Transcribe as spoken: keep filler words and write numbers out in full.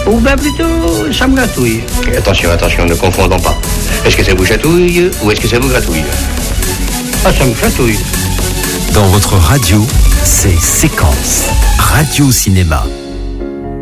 Ou bien plutôt, ça me gratouille. Attention, attention, ne confondons pas. Est-ce que ça vous chatouille ou est-ce que ça vous gratouille? Ah, ça me gratouille. Dans votre radio, c'est Séquence Radio Cinéma.